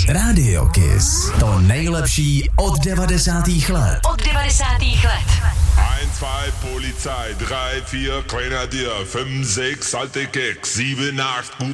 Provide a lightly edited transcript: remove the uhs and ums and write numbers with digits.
Radio Kiss. To nejlepší od 90. let. Od 90. let. 1, 2, Polizei, 3, 4, Grenadier, 5, 6, alte Keks, 7, 8,